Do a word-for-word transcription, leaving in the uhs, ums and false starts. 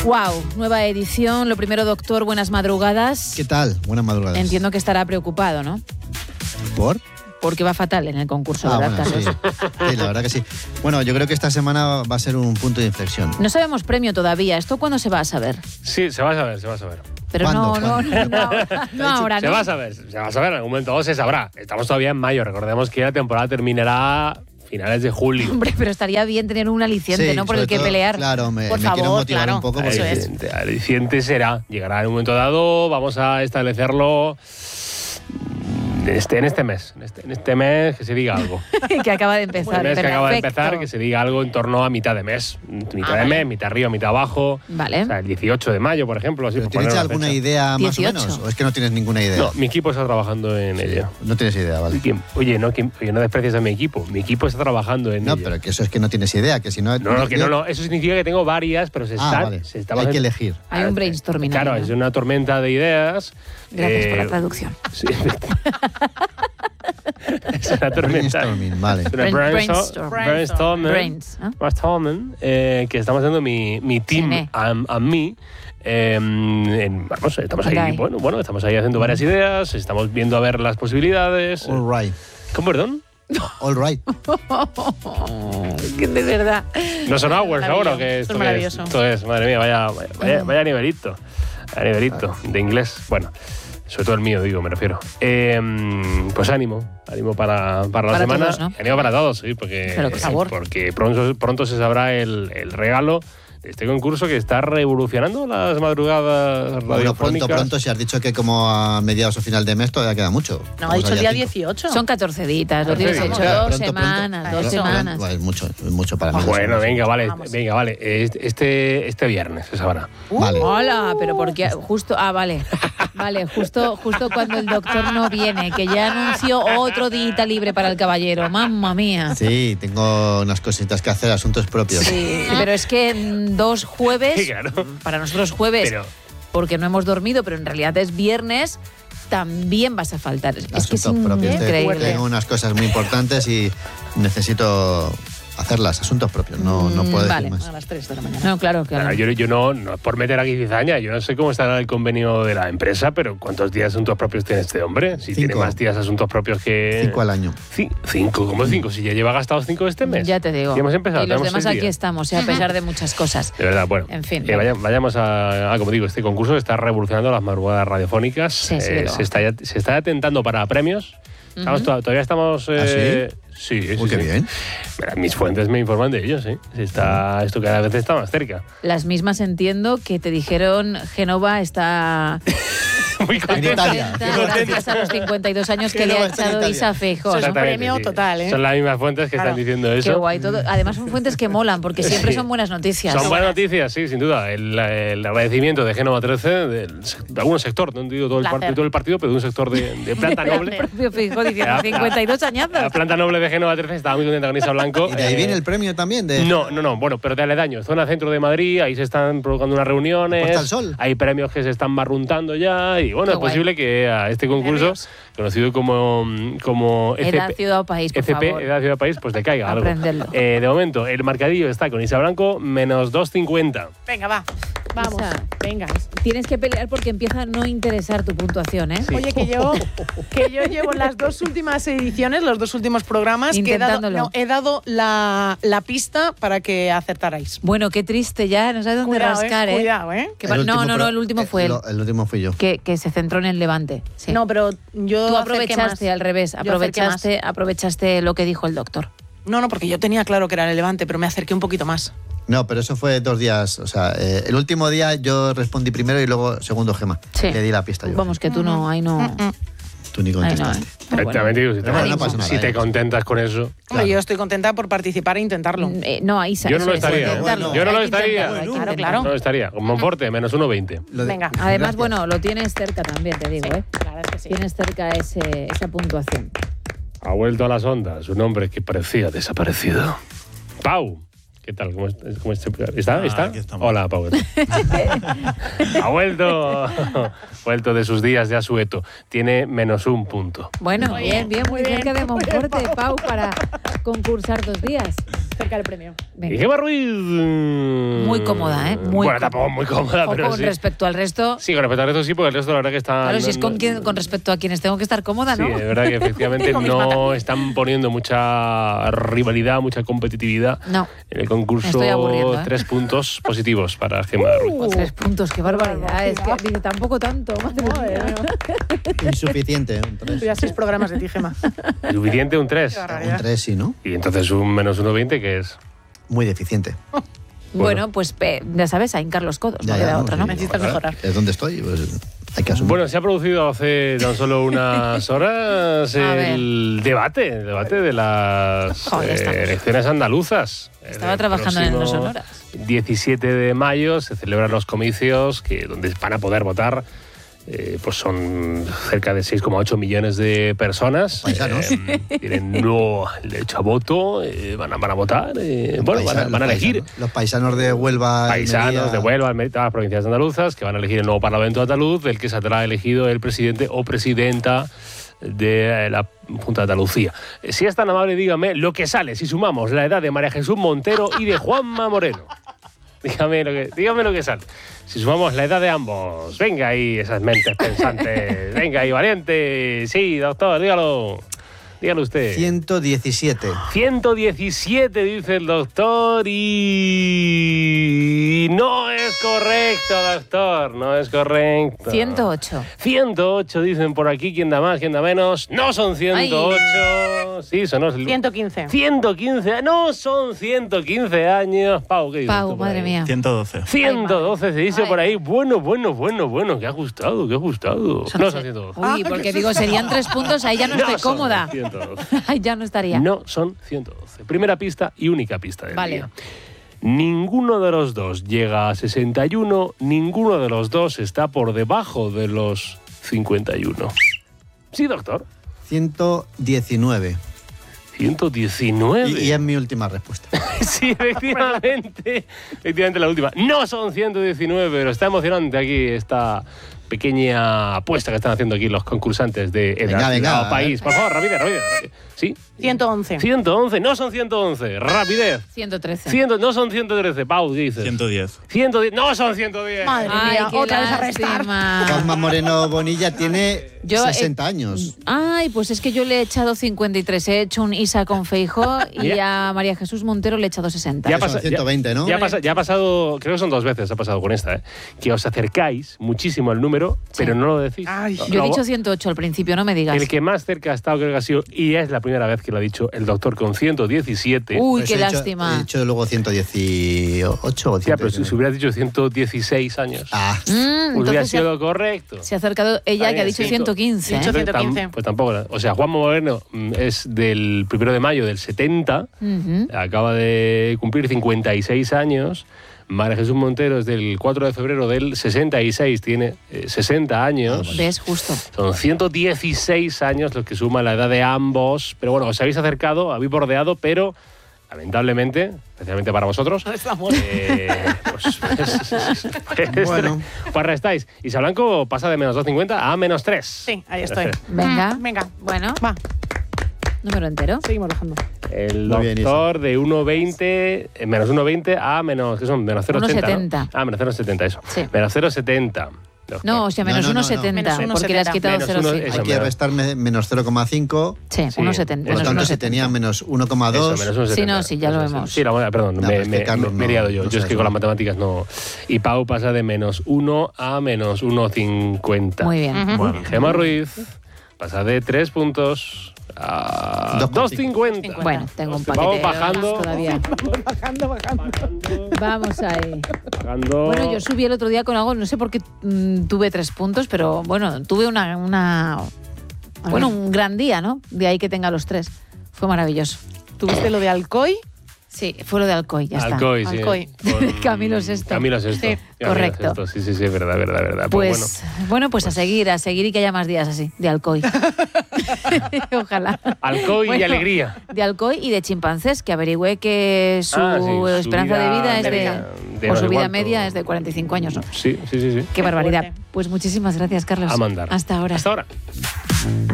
Wow, nueva edición. Lo primero, doctor, buenas madrugadas. ¿Qué tal? Buenas madrugadas. Entiendo que estará preocupado, ¿no? ¿Por? Porque va fatal en el concurso, ah, ¿verdad, bueno, Carlos? Sí. sí, la verdad que sí. Bueno, yo creo que esta semana va a ser un punto de inflexión. No sabemos premio todavía. ¿Esto cuándo se va a saber? Sí, se va a saber, se va a saber. Pero no, no, no, no, ahora, no ahora, Se ¿no? va a saber, se va a saber. En algún momento se sabrá. Estamos todavía en mayo. Recordemos que la temporada terminará finales de julio. Hombre, pero estaría bien tener un aliciente, Sí, ¿no? Por sobre el que todo, pelear. Claro, me, Por me favor, quiero motivar claro. un poco. Porque Aliciente, aliciente será. Llegará en un momento dado. Vamos a establecerlo este, en este mes. En este, en este mes que se diga algo. que acaba de empezar. El mes que acaba de Perfecto. empezar, que se diga algo en torno a mitad de mes. Mitad Ah, de vale. mes, mitad arriba, mitad abajo. Vale. O sea, el dieciocho de mayo, por ejemplo. Así, ¿Pero por ¿Tienes poner una alguna fecha. idea más dieciocho. o menos? ¿O es que no tienes ninguna idea? No, mi equipo está trabajando en ello. No tienes idea, vale. ¿Quién? Oye, no, ¿quién? Oye, no desprecies a mi equipo. Mi equipo está trabajando en No, ello. pero que eso es que no tienes idea, que si no... No, no, que no, no. Eso significa que tengo varias, pero se Ah, están. vale. Se están Hay que haciendo- elegir. Hay un brainstorming. Claro, ahí, ¿no? es una tormenta de ideas. Gracias por Eh, la traducción. Sí. Es una tormenta. Brainstorming, vale. Es una Brain- brainstorm- brainstorm. brainstorming. Brains, ¿no? Brainstorming, eh, que estamos haciendo mi, mi team Cine. a, a mí. Eh, en- vamos, estamos ahí, Caray. bueno, bueno, estamos ahí haciendo varias ideas, estamos viendo a ver las posibilidades. All right. ¿Cómo, perdón? All right. Que de verdad. No son hours Maravilloso. ahora, que Esto esto, es que es, maravilloso. esto es, madre mía, vaya, vaya, vaya, vaya nivelito. Vaya nivelito de inglés. Bueno, sobre todo el mío, digo, me refiero. Eh, pues ánimo, ánimo para, para la Para semana. todos, ¿no? Ánimo para todos, sí, porque, Pero, por favor. porque pronto, pronto se sabrá el, el regalo de este concurso que está revolucionando las madrugadas Bueno, radiofónicas. pronto, pronto, si has dicho que como a mediados o final de mes todavía queda mucho. No, ha Estamos dicho el allá día cinco. dieciocho. Son catorce ditas, lo tienes Pronto, hecho Claro, dos pronto, semanas, pronto. dos Eso. semanas. Bueno, es mucho, es mucho para mí. Bueno, venga, vale, Vamos. venga, vale. Este, este viernes se sabrá. Vale. Hola, pero porque justo, ah, vale, vale, justo, justo cuando el doctor no viene, que ya anunció otro día libre para el caballero, mamma mía. Sí, tengo unas cositas que hacer, asuntos propios. Sí, pero es que mm, dos jueves, Sí, claro. para nosotros jueves, Pero porque no hemos dormido, pero en realidad es viernes, también vas a faltar. Es que es Asuntos propios. increíble. Tengo unas cosas muy importantes y necesito hacerlas, asuntos propios. No, no Mm, puedo vale. decir más. A las tres de la mañana. No, claro, claro. Claro, yo, yo no, no es por meter aquí cizaña, yo no sé cómo estará el convenio de la empresa, pero ¿cuántos días asuntos propios tiene este hombre? Si tiene Cinco. más días asuntos propios que... Cinco al año. Ci- ¿Cinco? ¿Cómo cinco? Si ya lleva gastados cinco este mes. Ya te digo. Y hemos empezado, Y los tenemos demás seis aquí días. estamos, eh, a pesar de muchas cosas. De verdad, bueno. En fin, Eh, venga. vaya- vayamos a, a, como digo, este concurso que está revolucionando las madrugadas radiofónicas. Sí, sí, Eh, lo- se, está, ya- se está atentando para premios. Estamos to- todavía estamos... eh, sí? Sí, Uy, sí, qué sí. bien. Mira, mis fuentes me informan de ello, sí. Se Está, esto cada vez está más cerca. Las mismas entiendo que te dijeron Génova está Muy En contento. Italia. contenta gracias a los cincuenta y dos años que le Génova ha está en echado Italia. Isa Feijóo, ¿no? Exactamente, premio total, ¿eh? Son las mismas fuentes que Claro. están diciendo Qué eso. guay. Todo. Además son fuentes que molan, porque siempre Sí. son buenas noticias. Son buenas noticias, sí, sin duda. El, el agradecimiento de Génova trece, del- de algún sector, no digo todo el, Placer. partido, todo el partido, pero de un sector de, de planta El noble. propio Feijóo diciendo La- cincuenta y dos La añazos. planta noble de Génova trece estaba muy contenta con Isa Blanco. ¿Y de ahí Eh, viene el premio también? De... No, no, no, bueno, pero de aledaño, zona centro de Madrid, ahí se están provocando unas reuniones. Puerta al Sol. Hay premios que se están barruntando ya y bueno, Qué es guay. posible que a este concurso, Nervios. conocido como, como Edad, F P, ciudad o país, por F P, favor. Edad Ciudad País, pues le caiga algo. Aprenderlo. Eh, de momento, el marcadillo está con Isa Blanco, menos dos cincuenta. Venga, va. Vamos. Isa. Venga. Tienes que pelear porque empieza a no interesar tu puntuación, ¿eh? Sí. Oye, que yo, que yo llevo las dos últimas ediciones, los dos últimos programas, que he dado, Intentándolo. no, he dado la, la pista para que acertarais. Bueno, qué triste ya, no sabes dónde Cuidado, rascar, eh, ¿eh? cuidado, ¿eh? Que El va- no, último no, no, pro- el último eh, fue él. lo- El último fui yo. Que, que se centró en el Levante. Sí. No, pero yo Tú acerqué aprovechaste más. al revés, Yo acerqué más. aprovechaste, aprovechaste lo que dijo el doctor. No, no, porque yo tenía claro que era el Levante, pero me acerqué un poquito más. No, pero eso fue dos días. O sea, eh, el último día yo respondí primero y luego segundo Gema. Sí. Le di la pista yo. Vamos, que tú no, ahí no. Tú ni Ahí no, ¿eh? contestaste. Pero bueno. Exactamente, digo, si te, Pero bueno, no pasa nada, si te eh. contentas con eso. Hombre, Claro. yo estoy contenta por participar e intentarlo. Eh, no, ahí sa- Yo no eso lo es, estaría, hay que ¿eh? intentarlo, Yo no lo hay que estaría. intentarlo, hay que Claro, intentarlo. claro. No estaría. Con Monforte, menos uno veinte. Lo de- Venga. Además, Gracias. bueno, lo tienes cerca también, te digo, Sí, ¿eh? la verdad es que sí. Tienes cerca ese, esa puntuación. Ha vuelto a las ondas, un hombre que parecía desaparecido. Pau. ¿Qué tal? ¿Cómo es- cómo es- ¿Está? Ah, ¿Está? aquí estamos. Hola, Pau. Ha vuelto, vuelto de sus días de asueto. Tiene menos un punto. Bueno, Muy bien, bien, bien, muy muy cerca bien, de muy bien, Monforte, Pau. Pau, para concursar dos días. Cerca del premio. Venga. Y Gemma Ruiz. Muy cómoda, ¿eh? Muy bueno, cómoda. tampoco muy cómoda, Ojo, pero con sí. respecto al resto. Sí, con respecto al resto sí, porque el resto la verdad que está... Claro, no, si es con, no, quien, con respecto a quienes tengo que estar cómoda, ¿no? Sí, es verdad que efectivamente Digo misma no también. están poniendo mucha rivalidad, mucha competitividad No. en el Me concurso. estoy aburriendo, ¿eh? Tres puntos positivos para Gemma Ruiz. Con tres puntos, qué barbaridad. Es que dice, tampoco tanto. Madre Madre mía. mía. Insuficiente, un tres. Tú ya seis programas de ti, Gemma. Suficiente un tres. Qué Un barbaridad. tres, sí, ¿no? Y entonces un menos uno veinte, que es... Muy deficiente. Bueno, pues pe- ya sabes, a hincar los codos, Ya, no ya, queda no, otra, sí. ¿no? Necesitas mejorar. Es donde estoy, pues hay que asumir. Bueno, se ha producido hace tan solo unas horas A ver. el debate, el debate de las Joder, eh, estamos. elecciones andaluzas. Estaba El trabajando en próximo los Sonoras. diecisiete de mayo se celebran los comicios que, donde van a poder votar. Eh, pues son cerca de seis coma ocho millones de personas. Paisanos. Eh, tienen nuevo derecho a voto, eh, van, a, van a votar, eh, bueno, van a, Paisa- van a los elegir. paisanos- Los paisanos de Huelva. Paisanos Almería, de Huelva, Almería, todas las provincias andaluzas que van a elegir el nuevo Parlamento andaluz, del que saldrá elegido el presidente o presidenta de la Junta de Andalucía. Eh, Si es tan amable, dígame lo que sale si sumamos la edad de María Jesús Montero y de Juanma Moreno. Dígame lo que, dígame lo que sale. Si sumamos la edad de ambos. Venga ahí, esas mentes pensantes. Venga ahí, valiente. Sí, doctor, dígalo. Dígalo usted. ciento diecisiete. ciento diecisiete, dice el doctor, y no es correcto, doctor, no es correcto. ciento ocho. ciento ocho, dicen por aquí, ¿quién da más, quién da menos? No son ciento ocho. Sí, son los... ciento quince. ciento quince, no son ciento quince años. Pau, ¿qué dices Pau, tú por madre ahí? mía. ciento doce. ciento doce se dice Ay, por ahí. Bueno, bueno, bueno, bueno, que ha gustado, que ha gustado. No son ciento doce. Uy, porque digo, serían tres puntos, ahí ya no estoy son cómoda. ciento doce. Ahí ya no estaría. No son ciento doce. Primera pista y única pista del Vale. día. Ninguno de los dos llega a sesenta y uno, ninguno de los dos está por debajo de los cincuenta y uno. Sí, doctor. ciento diecinueve. ciento diecinueve. Y, y es mi última respuesta. Sí, efectivamente. Efectivamente la última. No son ciento diecinueve, pero está emocionante aquí esta pequeña apuesta que están haciendo aquí los concursantes de Edad Venga, venga. Ciudad o País. Por favor, rapidez, rapidez. ¿Sí? ciento once. ciento once, no son ciento once. Rapidez. ciento trece. cien, no son ciento trece. Pau, ¿qué dices? ciento diez. ciento diez, no son ciento diez. Madre Ay, mía, qué otra vez a restar. lástima. Juanma Moreno Bonilla tiene Yo, eh, sesenta años. Ay, pues es que yo le he echado cincuenta y tres. He hecho un Isa con Feijó y Ya. a María Jesús Montero le he echado sesenta. Ya Son pasa- ciento veinte, ¿no? Ya, pasa- ya ha pasado, creo que son dos veces, ha pasado con esta, ¿eh? Que os acercáis muchísimo al número, pero no lo decís. Ay. No, Yo he no, dicho ciento ocho al principio, no me digas. el que más cerca ha estado creo que ha sido, y es la primera vez que lo ha dicho el doctor con ciento diecisiete. Uy, Pues qué he dicho- lástima. He dicho luego ciento dieciocho o Ya, pero si, ciento diecinueve. si hubieras dicho ciento dieciséis años, Ah, Mm, pues hubiera entonces se ha, sido correcto. se ha acercado ella, que ha Ahí, dicho cinco. ciento quince. Dicho ¿eh? ciento quince. Tam- pues tampoco. O sea, Juan Moreno mm, es del primero de mayo del setenta, Ujú. acaba de cumplir cincuenta y seis años. María Jesús Montero es del cuatro de febrero del sesenta y seis, tiene eh, sesenta años. ¿Ves? Justo. Son ciento dieciséis años los que suma la edad de ambos. Pero bueno, os habéis acercado, habéis bordeado, pero lamentablemente, especialmente para vosotros, eh, pues, pues, pues, Bueno. pues restáis. Isa Blanco pasa de menos dos cincuenta a menos tres. Sí, ahí estoy. Venga. Mm, venga. Bueno, Va, número entero. seguimos bajando. El Muy bien, doctor de uno veinte, eh, menos uno veinte a menos, ¿qué son? Menos cero ochenta. uno setenta. ¿no? Ah, menos cero setenta, eso. Sí. Menos cero setenta. doctor. No, o sea, No, menos no, no, uno no. setenta, Menos porque le has uno quitado setenta. cero Menos coma uno- cinco. eso, hay que menos- restarme menos cero coma cinco. Sí, Sí, uno setenta. eso, Por lo Menos tanto, uno se tenía setenta. menos uno coma Eso, dos. menos uno Sí, setenta. no, sí, ya lo Eso, eso. vemos. Sí, la moneda, perdón, No, me, pero es que me- Carlos me he no- liado yo. no Yo es sabe que con las sumar. matemáticas no. Y Pau pasa de menos uno a menos uno cincuenta. Muy bien. Ujú. Bueno, Gemma Ruiz pasa de tres puntos a Dos dos puntos. cincuenta. Bueno, tengo un Vamos paquete de bajando. todavía. Bajando, bajando. Vamos ahí. Bajando. Bueno, yo subí el otro día con algo, no sé por qué mm, tuve tres puntos, pero bueno, tuve una, una bueno, un gran día, ¿no? De ahí que tenga los tres. Fue maravilloso. ¿Tuviste lo de Alcoy? Sí, fue lo de Alcoy, ya está. Alcoy, sí. Alcoy. Con Camilo Sexto. Camilo Sexto. Sí, Camilo correcto. Sexto. Sí, sí, sí, verdad, verdad, verdad. Pues, bueno, pues, a seguir, a seguir y que haya más días así, de Alcoy. Ojalá. bueno. Alcoy y Bueno, alegría. De Alcoy y de chimpancés, que averigüe que su Ah, sí, su esperanza de vida es de, media, de o no su sé vida cuánto. media es de cuarenta y cinco años, ¿no? Sí, sí, sí, sí. Qué barbaridad. fuerte. Pues muchísimas gracias, Carlos. A mandar. Hasta ahora. Hasta ahora.